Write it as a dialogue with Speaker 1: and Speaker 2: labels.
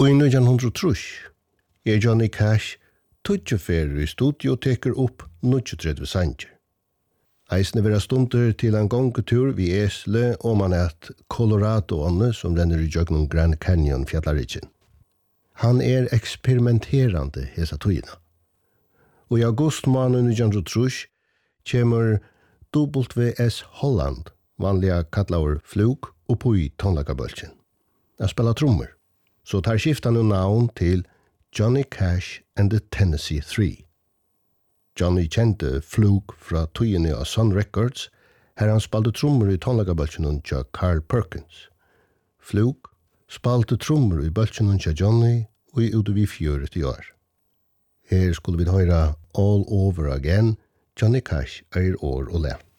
Speaker 1: Og i 1903 Johnny Cash tutjeferer i studio teker opp 39 sanger. Eisne vera stunder til en gongetur vi esle og man et Colorado-ånne som renner i jøgnen Grand Canyon fjallarikjen. Han eksperimenterande hesa tøyina. Og i august måned 1903 kommer WS Holland, vanliga kallaur Flug, oppo i tonlakabølgen. Jeg spela trommer, så tar skiftan og navn til Johnny Cash and the Tennessee Three. Johnny kjente Flug fra tøyene av Sun Records, her han spalte trommer i tonlakabølgen til Carl Perkins. Flug spalte trommer i bølgen til Johnny og i utover 4 år. Her skulle vi høre All Over Again, Johnny Cash år og le.